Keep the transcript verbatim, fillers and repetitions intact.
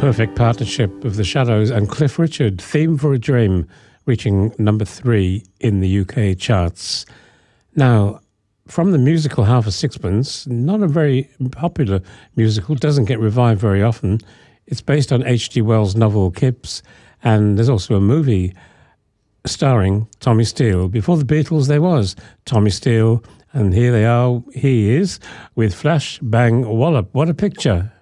perfect partnership of The Shadows and Cliff Richard, Theme for a Dream, reaching number three in the U K charts. Now, from the musical Half a Sixpence, not a very popular musical, doesn't get revived very often. It's based on H G Wells' novel Kipps, and there's also a movie starring Tommy Steele. Before the Beatles, there was Tommy Steele, and here they are, he is, with Flash Bang Wallop. What a picture!